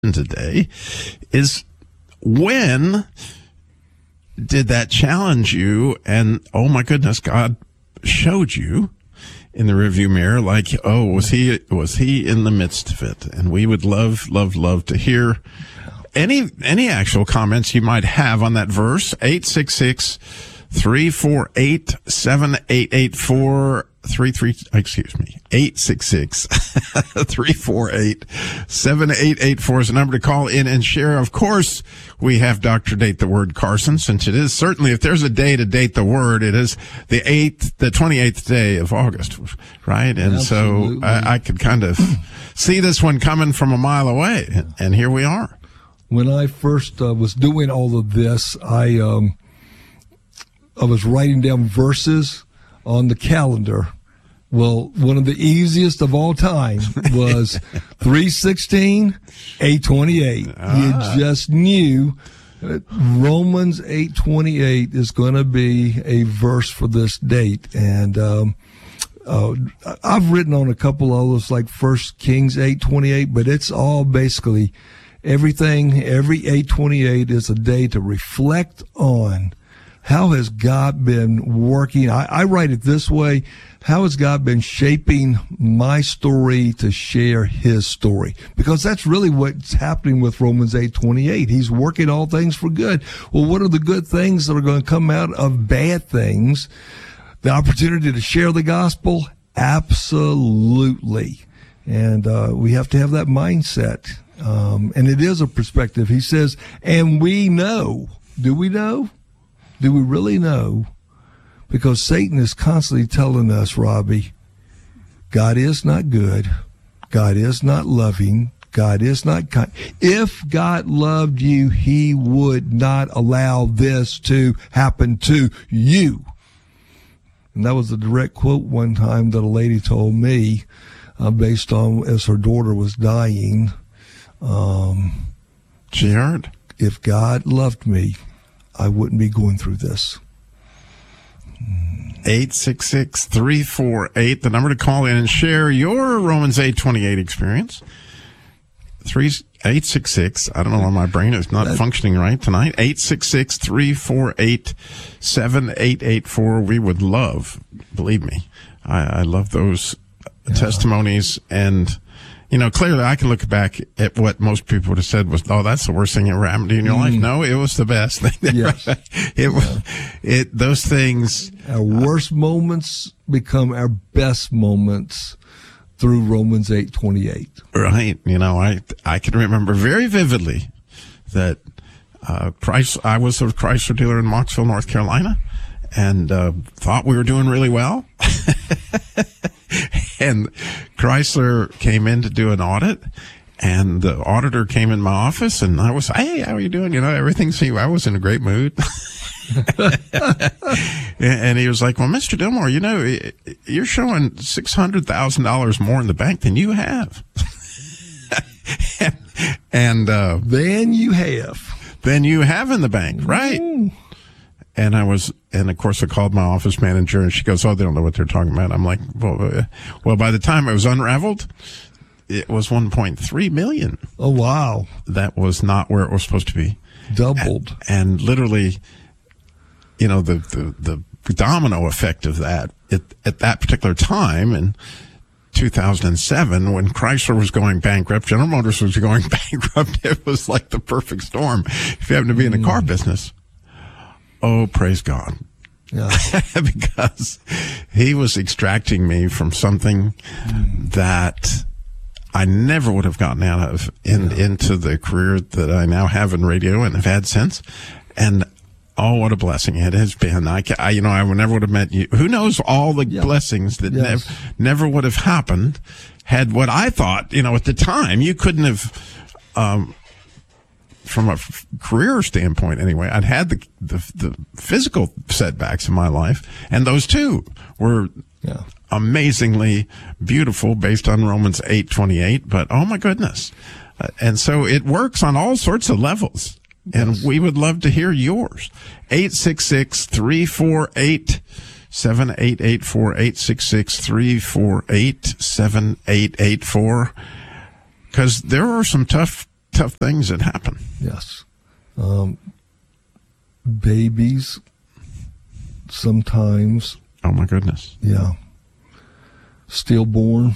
today is, when did that challenge you? And oh my goodness, God showed you in the rearview mirror, like, oh, was he in the midst of it? And we would love to hear any actual comments you might have on that verse. 866-348-7884. 866-348-7884 is the number to call in and share. Of course, we have Dr. Date the Word Carson, since it is certainly, if there's a day to date the Word, it is the 28th day of August, right? And absolutely. So I could kind of see this one coming from a mile away, and here we are. When I first was doing all of this, I was writing down verses on the calendar. Well, one of the easiest of all time was 3:16, 8:28. You just knew that Romans 8:28 is going to be a verse for this date. And I've written on a couple of those, like 1 Kings 8:28, but it's all basically everything. Every 8:28 is a day to reflect on how has God been working. I write it this way: how has God been shaping my story to share his story? Because that's really what's happening with Romans 8:28. He's working all things for good. Well, what are the good things that are going to come out of bad things? The opportunity to share the gospel? Absolutely. And we have to have that mindset. And it is a perspective. He says, and we know. Do we know? Do we really know? Because Satan is constantly telling us, Robbie, God is not good. God is not loving. God is not kind. If God loved you, he would not allow this to happen to you. And that was a direct quote one time that a lady told me, based on as her daughter was dying. She heard, if God loved me, I wouldn't be going through this. 866-348, the number to call in and share your Romans 8:28 experience. 866, I don't know why my brain is not functioning right tonight. 866-348-7884. We would love, believe me, I love those testimonies. And you know, clearly I can look back at what most people would have said was, oh, that's the worst thing that ever happened to you in your life. No, it was the best thing. Yes. Those things. Our worst moments become our best moments through Romans 8:28. Right. You know, I can remember very vividly that I was a Chrysler dealer in Mocksville, North Carolina, and thought we were doing really well. And Chrysler came in to do an audit, and the auditor came in my office, and I was, hey, how are you doing? You know, everything seemed, I was in a great mood. And he was like, well, Mr. Dillmore, you know, you're showing $600,000 more in the bank than you have. and than you have in the bank, right? Mm. And of course I called my office manager, and she goes, oh, they don't know what they're talking about. I'm like, well, by the time it was unraveled, it was $1.3 million. Oh, wow. That was not where it was supposed to be. Doubled. And literally, you know, the domino effect of that at that particular time in 2007, when Chrysler was going bankrupt, General Motors was going bankrupt, it was like the perfect storm if you happen to be in the car business. Oh, praise God. Yeah. Because he was extracting me from something that I never would have gotten out of into the career that I now have in radio and have had since. And oh, what a blessing it has been. I never would have met you. Who knows all the blessings that never would have happened had what I thought, you know, at the time, you couldn't have, from a career standpoint anyway, I'd had the physical setbacks in my life, and those too were amazingly beautiful based on Romans 8:28, but oh my goodness. And so it works on all sorts of levels, and we would love to hear yours. 866-348-7884, 866-348-7884, because there are some tough tough things that happen. Yes. Babies sometimes. Oh, my goodness. Yeah. Stillborn.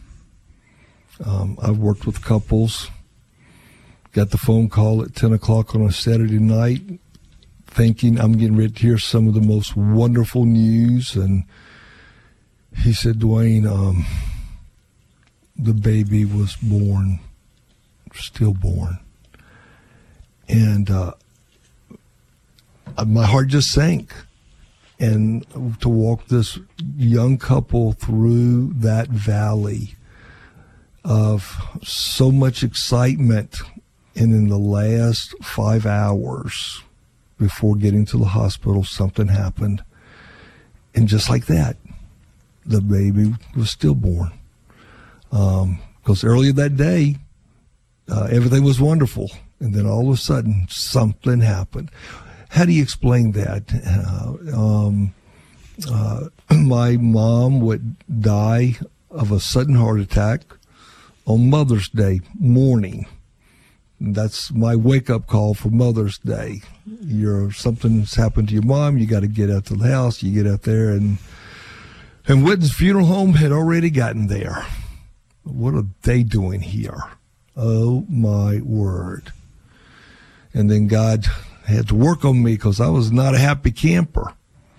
I've worked with couples. Got the phone call at 10 o'clock on a Saturday night thinking I'm getting ready to hear some of the most wonderful news. And he said, Dwayne, the baby was born, stillborn. And my heart just sank. And to walk this young couple through that valley of so much excitement, and in the last 5 hours before getting to the hospital, something happened. And just like that, the baby was stillborn. Because earlier that day, everything was wonderful. And then all of a sudden, something happened. How do you explain that? My mom would die of a sudden heart attack on Mother's Day morning. That's my wake-up call for Mother's Day. Something's happened to your mom. You got to get out to the house. You get out there, and Witten's funeral home had already gotten there. What are they doing here? Oh, my word. And then God had to work on me because I was not a happy camper.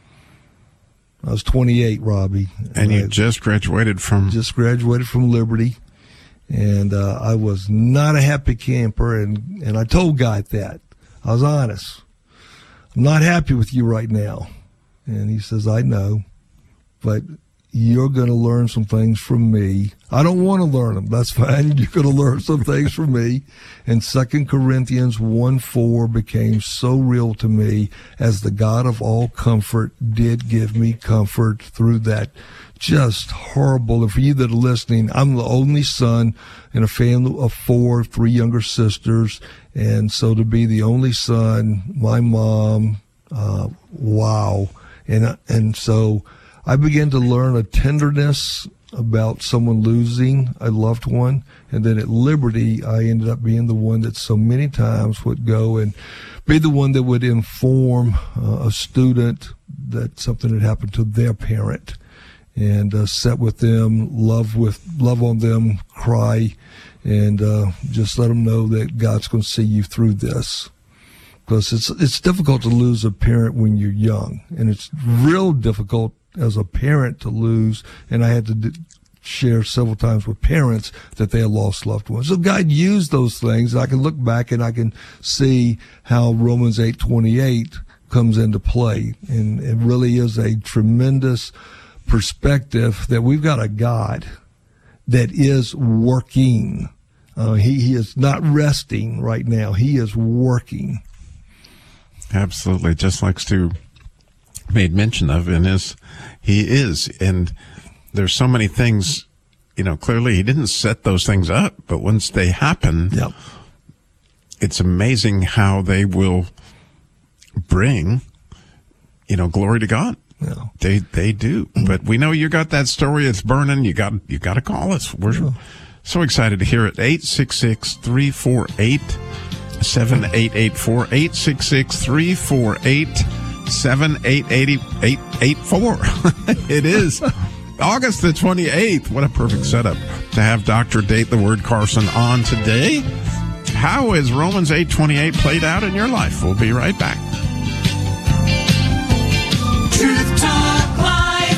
I was 28, Robbie. And you just graduated from? Just graduated from Liberty. And I was not a happy camper, and I told God that. I was honest. I'm not happy with you right now. And he says, I know, but you're going to learn some things from me. I don't want to learn them. That's fine. You're going to learn some things from me. And 2 Corinthians 1:4 became so real to me, as the God of all comfort did give me comfort through that just horrible. And for you that are listening, I'm the only son in a family of 4, 3 younger sisters. And so to be the only son, my mom, wow. And so I began to learn a tenderness about someone losing a loved one. And then at Liberty, I ended up being the one that so many times would go and be the one that would inform a student that something had happened to their parent, and sit with them, love on them, cry, and just let them know that God's going to see you through this. Because it's difficult to lose a parent when you're young, and it's real difficult as a parent to lose. And I had to share several times with parents that they had lost loved ones. So God used those things. I can look back and I can see how Romans 8:28 comes into play, and it really is a tremendous perspective that we've got a God that is working. He is not resting right now. He is working. Absolutely. Just like Stu made mention of he is. And there's so many things, clearly he didn't set those things up, but once they happen, yep, it's amazing how they will bring, glory to God. Yeah. They do. But we know you got that story. It's burning. You got to call us. We're so excited to hear it. 866-348-7884. 866-348-7884. It is August the 28th. What a perfect setup to have Dr. Date the Word Carson on today. How is Romans 8:28 played out in your life? We'll be right back. Truth Talk Live.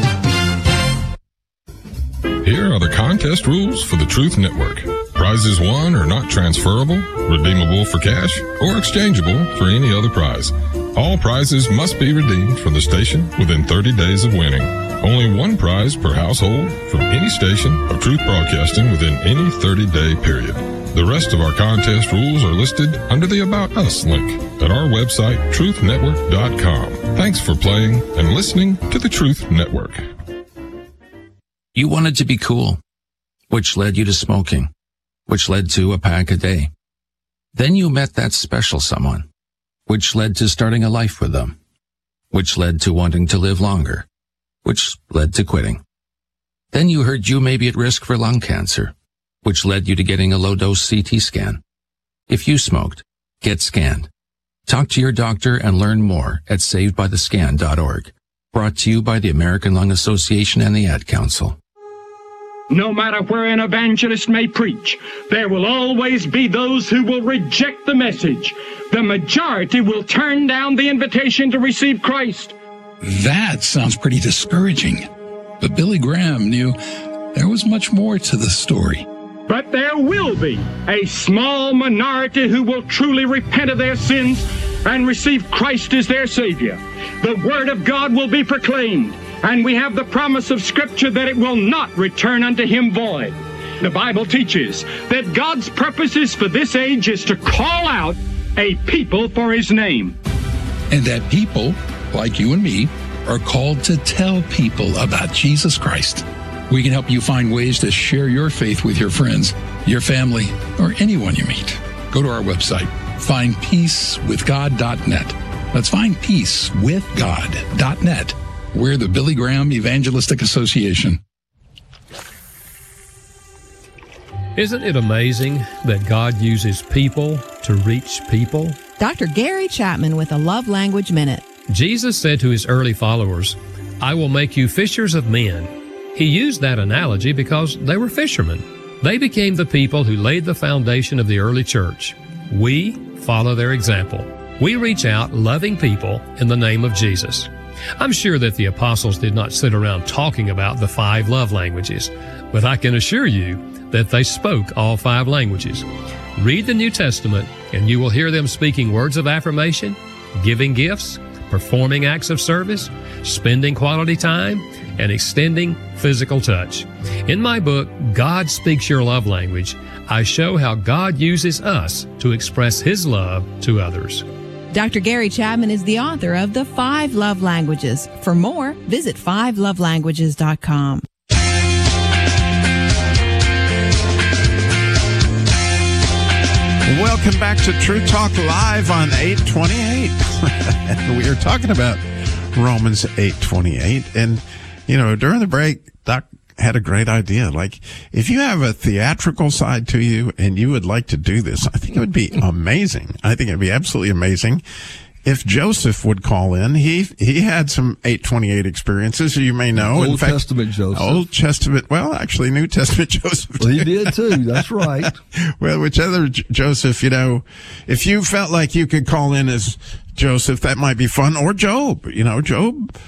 Here are the contest rules for the Truth Network. Prizes won are not transferable, redeemable for cash, or exchangeable for any other prize. All prizes must be redeemed from the station within 30 days of winning. Only one prize per household from any station of Truth Broadcasting within any 30-day period. The rest of our contest rules are listed under the About Us link at our website, truthnetwork.com. Thanks for playing and listening to the Truth Network. You wanted to be cool, which led you to smoking, which led to a pack a day. Then you met that special someone, which led to starting a life with them, which led to wanting to live longer, which led to quitting. Then you heard you may be at risk for lung cancer, which led you to getting a low-dose CT scan, If you smoked, get scanned. Talk to your doctor and learn more at savedbythescan.org. Brought to you by the American Lung Association and the Ad Council. No matter where an evangelist may preach, there will always be those who will reject the message. The majority will turn down the invitation to receive Christ. That sounds pretty discouraging. But Billy Graham knew there was much more to the story. But there will be a small minority who will truly repent of their sins and receive Christ as their Savior. The Word of God will be proclaimed, and we have the promise of Scripture that it will not return unto Him void. The Bible teaches that God's purposes for this age is to call out a people for His name. And that people, like you and me, are called to tell people about Jesus Christ. We can help you find ways to share your faith with your friends, your family, or anyone you meet. Go to our website, findpeacewithgod.net. That's findpeacewithgod.net. We're the Billy Graham Evangelistic Association. Isn't it amazing that God uses people to reach people? Dr. Gary Chapman with a Love Language Minute. Jesus said to his early followers, "I will make you fishers of men." He used that analogy because they were fishermen. They became the people who laid the foundation of the early church. We follow their example. We reach out loving people in the name of Jesus. I'm sure that the apostles did not sit around talking about the 5 love languages, but I can assure you that they spoke all 5 languages. Read the New Testament and you will hear them speaking words of affirmation, giving gifts, performing acts of service, spending quality time, and extending physical touch. In my book, God Speaks Your Love Language, I show how God uses us to express His love to others. Dr. Gary Chapman is the author of The 5 Love Languages. For more, visit 5lovelanguages.com. Welcome back to True Talk Live on 828. We are talking about Romans 8:28. And, you know, during the break, Doc had a great idea. Like, if you have a theatrical side to you and you would like to do this, I think it would be amazing. I think it'd be absolutely amazing if Joseph would call in. He had some 828 experiences, you may know. Old Testament Joseph. Old Testament, well, actually, New Testament Joseph. Well, he did too. That's right. Well, whichever Joseph, you know, if you felt like you could call in as Joseph, that might be fun. Or Job, you know, Job,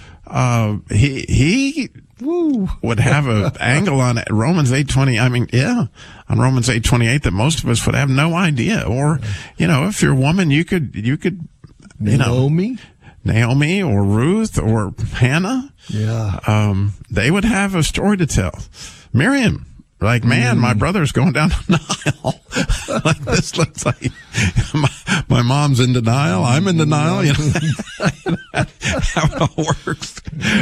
he would have an angle on Romans 8:20. I mean, yeah, on Romans 8:28 that most of us would have no idea. Or, you know, if you're a woman, you could, Naomi or Ruth or Hannah. Yeah. They would have a story to tell. Miriam, like, man, my brother's going down the Nile. Like, this looks like my mom's in denial. I'm in denial. You know, how it all works.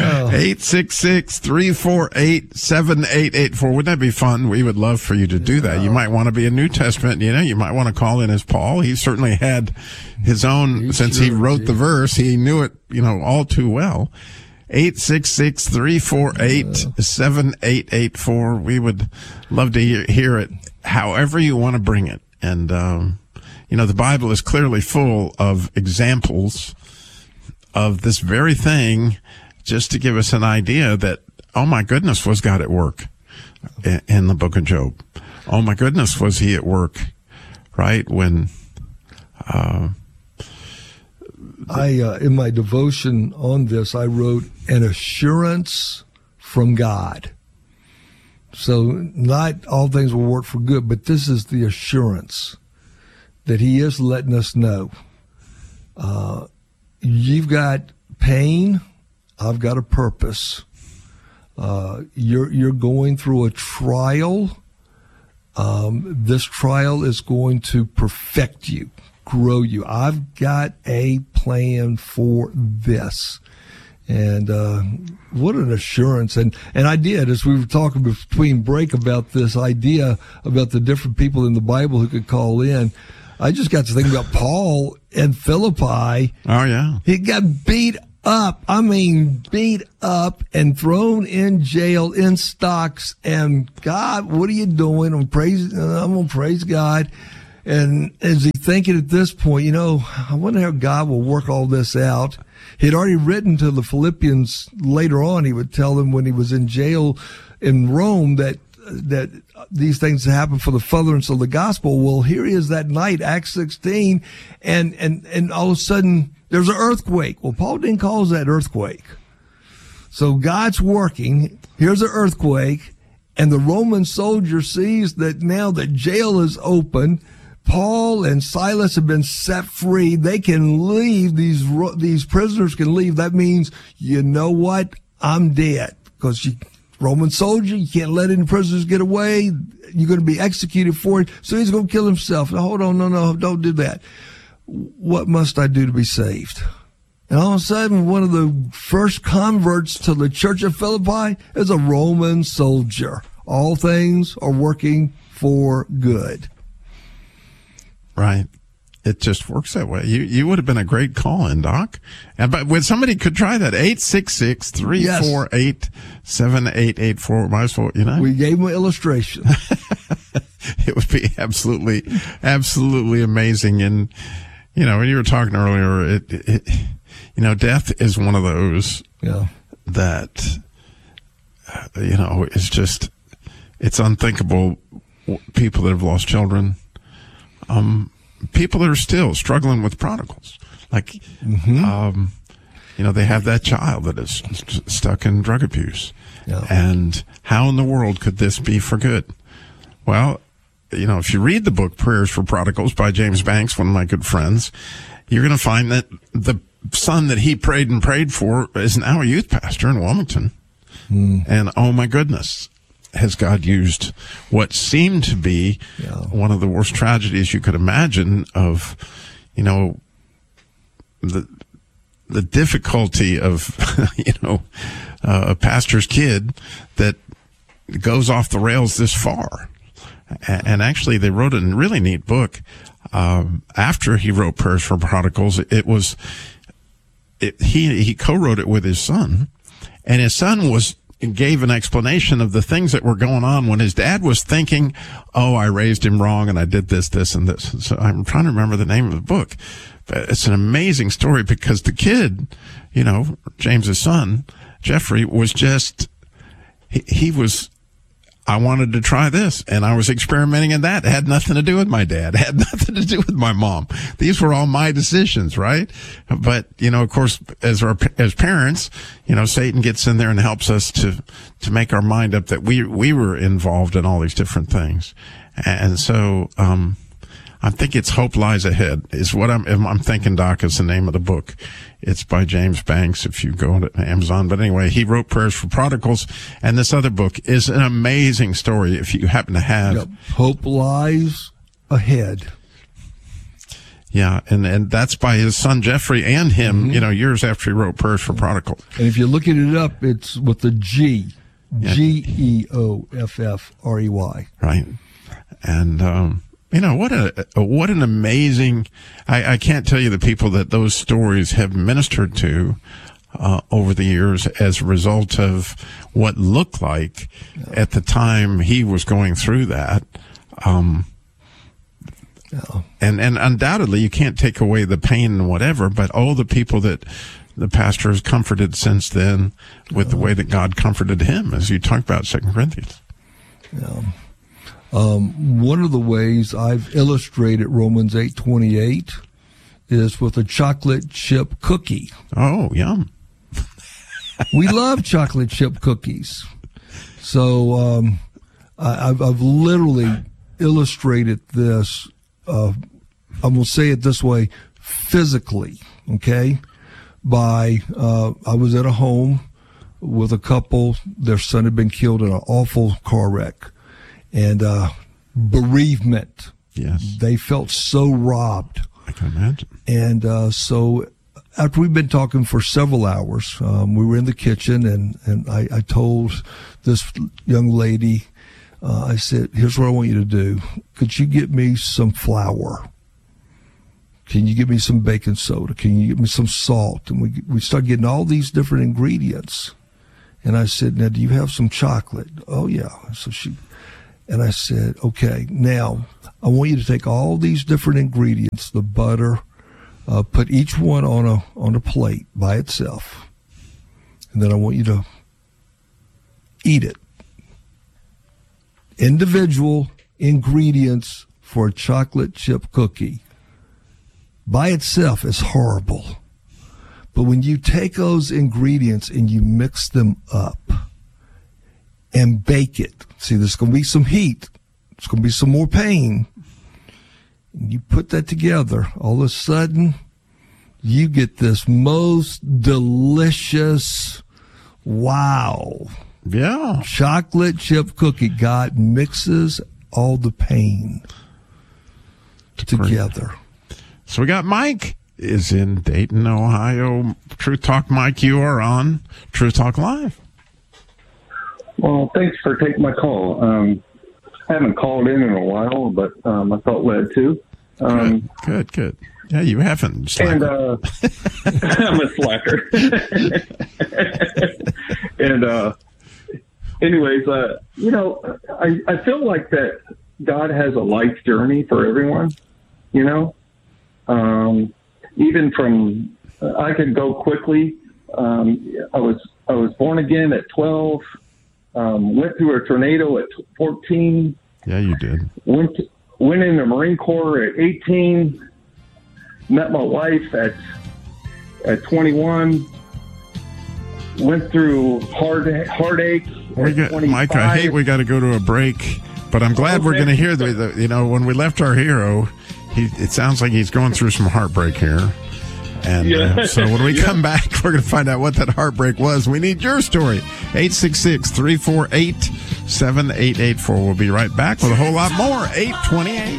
866-348-7884. Wouldn't that be fun? We would love for you to do that. You might want to be a New Testament. You know, you might want to call in as Paul. He certainly had his own, since he wrote the verse, he knew it, you know, all too well. 866-348-7884. We would love to hear it however you want to bring it. And, you know, the Bible is clearly full of examples of this very thing, just to give us an idea that, oh my goodness, was God at work in the book of Job. Oh my goodness, was he at work, right? When, in my devotion on this, I wrote an assurance from God. So not all things will work for good, but this is the assurance that he is letting us know. You've got pain. I've got a purpose. You're going through a trial. This trial is going to perfect you, grow you. I've got a plan for this. And what an assurance. And I did, as we were talking between break about this idea about the different people in the Bible who could call in, I just got to think about Paul and Philippi. Oh, yeah. He got beat up. I mean, beat up and thrown in jail in stocks. And God, what are you doing? I'm going to praise God. And is he thinking at this point, I wonder how God will work all this out? He'd already written to the Philippians later on. He would tell them when he was in jail in Rome that these things happen for the furtherance of the gospel. Well, here he is that night, Acts 16, and all of a sudden there's an earthquake. Well, Paul didn't cause that earthquake. So God's working. Here's an earthquake, and the Roman soldier sees that now the jail is open. Paul and Silas have been set free. They can leave. These prisoners can leave. That means, you know what? I'm dead. Because Roman soldier, you can't let any prisoners get away. You're going to be executed for it. So he's going to kill himself. Now, hold on. No, don't do that. What must I do to be saved? And all of a sudden, one of the first converts to the church of Philippi is a Roman soldier. All things are working for good. Right. It just works that way. You would have been a great call-in, Doc. But when somebody could try that, 866-348-7884. Might as well, We gave them an illustration. It would be absolutely amazing. And, when you were talking earlier, death is one of those that, it's just, it's unthinkable. People that have lost children, people that are still struggling with prodigals, like, they have that child that is stuck in drug abuse. Yeah. And how in the world could this be for good? Well, if you read the book Prayers for Prodigals by James Banks, one of my good friends, you're going to find that the son that he prayed for is now a youth pastor in Wilmington. And oh my goodness, has God used what seemed to be one of the worst tragedies you could imagine of, the difficulty of, a pastor's kid that goes off the rails this far. And actually, they wrote a really neat book after he wrote Prayers for Prodigals. He co-wrote it with his son, and his son gave an explanation of the things that were going on when his dad was thinking, I raised him wrong and I did this, and this. So I'm trying to remember the name of the book. But it's an amazing story because the kid, James's son, Jeffrey, was just, he was, I wanted to try this, and I was experimenting in that. It had nothing to do with my dad. It had nothing to do with my mom. These were all my decisions, right? But, of course, as parents, Satan gets in there and helps us to make our mind up that we were involved in all these different things. And so, I think it's Hope Lies Ahead is what I'm thinking, Doc, is the name of the book. It's by James Banks if you go to Amazon. But anyway, he wrote Prayers for Prodigals, and this other book is an amazing story if you happen to have. Hope Lies Ahead. Yeah, and that's by his son Jeffrey and him, years after he wrote Prayers for Prodigals. And if you're looking it up, it's with the G. Geoffrey. Right. And, what an amazing, I can't tell you the people that those stories have ministered to over the years as a result of what looked like at the time he was going through that. And undoubtedly you can't take away the pain and whatever, but all the people that the pastor has comforted since then with the way that God comforted him, as you talked about 2 Corinthians. Yeah. One of the ways I've illustrated Romans 8:28 is with a chocolate chip cookie. Oh, yum. We love chocolate chip cookies. So I've literally illustrated this, I'm going to say it this way, physically, okay? I was at a home with a couple. Their son had been killed in an awful car wreck. And bereavement. Yes. They felt so robbed. I can imagine. And so after we've been talking for several hours, we were in the kitchen, and I told this young lady, I said, here's what I want you to do. Could you get me some flour? Can you give me some baking soda? Can you give me some salt? And we started getting all these different ingredients. And I said, now, do you have some chocolate? Oh, yeah. So And I said, okay, now I want you to take all these different ingredients, the butter, put each one on a plate by itself. And then I want you to eat it. Individual ingredients for a chocolate chip cookie by itself is horrible. But when you take those ingredients and you mix them up and bake it, see, there's going to be some heat. There's going to be some more pain. And you put that together, all of a sudden, you get this most delicious, wow. Yeah. Chocolate chip cookie. God mixes all the pain together. So we got Mike is in Dayton, Ohio. Truth Talk, Mike, you are on Truth Talk Live. Well, thanks for taking my call. I haven't called in a while, but I felt led to. Good. Yeah, you haven't. Slacker. And I'm a slacker. And anyways, I feel like that God has a life journey for everyone. Even from I could go quickly. I was born again at 12. Went through a tornado at 14. Yeah, you did. Went in the Marine Corps at 18. Met my wife at 21. Went through heartache. Mike, I hate we got to go to a break, but I'm glad we're going to hear when we left our hero, it sounds like he's going through some heartbreak here. And so when we come back, we're going to find out what that heartbreak was. We need your story. 866-348-7884. We'll be right back with a whole lot more. 828.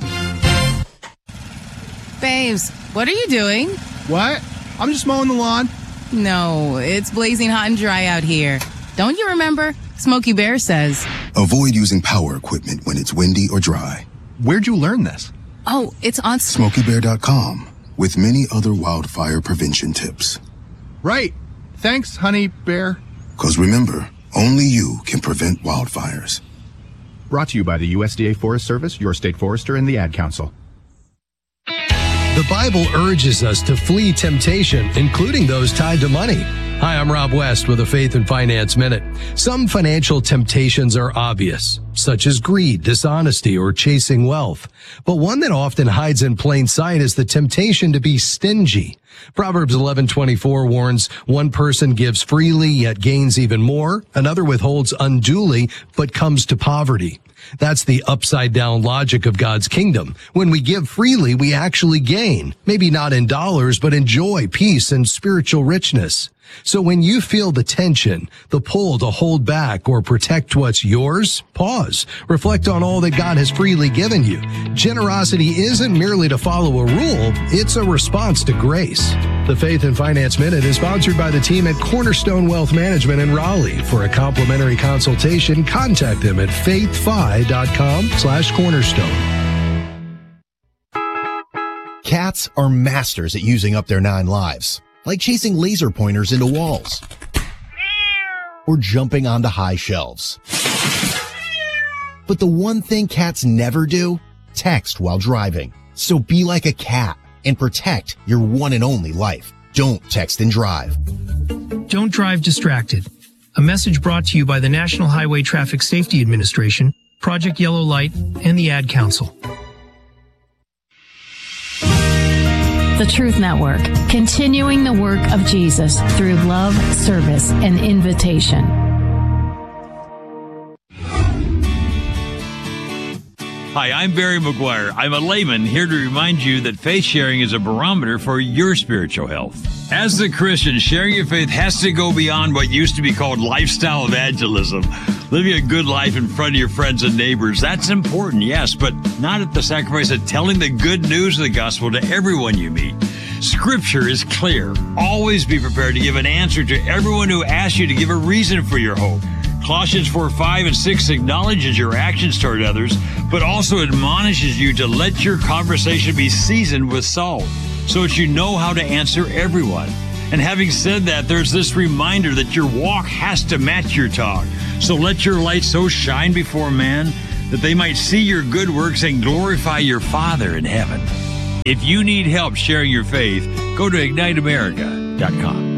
Babes, what are you doing? What? I'm just mowing the lawn. No, it's blazing hot and dry out here. Don't you remember? Smokey Bear says, avoid using power equipment when it's windy or dry. Where'd you learn this? Oh, it's on SmokeyBear.com with many other wildfire prevention tips. Right. Thanks, honey bear. Because remember, only you can prevent wildfires. Brought to you by the USDA Forest Service, your state forester, and the Ad Council. The Bible urges us to flee temptation, including those tied to money. Hi, I'm Rob West with a Faith and Finance Minute. Some financial temptations are obvious, such as greed, dishonesty, or chasing wealth. But one that often hides in plain sight is the temptation to be stingy. Proverbs 11:24 warns, one person gives freely yet gains even more. Another withholds unduly but comes to poverty. That's the upside down logic of God's kingdom. When we give freely, we actually gain. Maybe not in dollars, but in joy, peace, and spiritual richness. So when you feel the tension, the pull to hold back or protect what's yours, pause. Reflect on all that God has freely given you. Generosity isn't merely to follow a rule, it's a response to grace. The Faith and Finance Minute is sponsored by the team at Cornerstone Wealth Management in Raleigh. For a complimentary consultation, contact them at faithfi.com/cornerstone. Cats are masters at using up their 9 lives. Like chasing laser pointers into walls or jumping onto high shelves. But the one thing cats never do, text while driving. So be like a cat and protect your one and only life. Don't text and drive. Don't drive distracted. A message brought to you by the National Highway Traffic Safety Administration, Project Yellow Light, and the Ad Council. The Truth Network, continuing the work of Jesus through love, service, and invitation. Hi, I'm Barry McGuire. I'm a layman here to remind you that faith sharing is a barometer for your spiritual health. As a Christian, sharing your faith has to go beyond what used to be called lifestyle evangelism. Living a good life in front of your friends and neighbors, that's important, yes, but not at the sacrifice of telling the good news of the gospel to everyone you meet. Scripture is clear. Always be prepared to give an answer to everyone who asks you to give a reason for your hope. Colossians 4:5 and 6 acknowledges your actions toward others, but also admonishes you to let your conversation be seasoned with salt, so that you know how to answer everyone. And having said that, there's this reminder that your walk has to match your talk. So let your light so shine before man that they might see your good works and glorify your Father in heaven. If you need help sharing your faith, go to IgniteAmerica.com.